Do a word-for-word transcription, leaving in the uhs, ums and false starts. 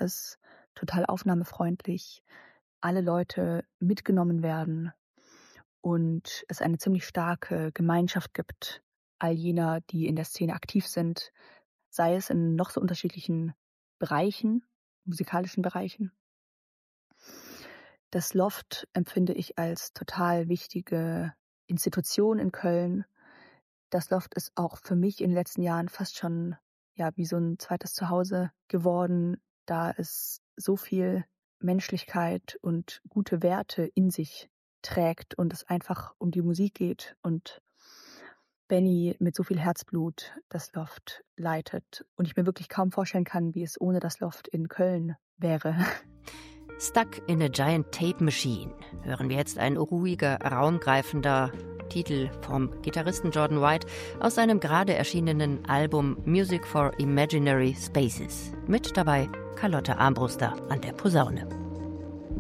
ist, total aufnahmefreundlich, alle Leute mitgenommen werden und es eine ziemlich starke Gemeinschaft gibt all jener, die in der Szene aktiv sind, sei es in noch so unterschiedlichen Bereichen, musikalischen Bereichen. Das Loft empfinde ich als total wichtige Institution in Köln. Das Loft ist auch für mich in den letzten Jahren fast schon, ja, wie so 'n zweites Zuhause geworden, da es so viel Menschlichkeit und gute Werte in sich trägt und es einfach um die Musik geht und Benny mit so viel Herzblut das Loft leitet und ich mir wirklich kaum vorstellen kann, wie es ohne das Loft in Köln wäre. Stuck in a Giant Tape Machine hören wir jetzt ein ruhiger, raumgreifender Titel vom Gitarristen Jordan White aus seinem gerade erschienenen Album Music for Imaginary Spaces. Mit dabei Carlotta Armbruster an der Posaune.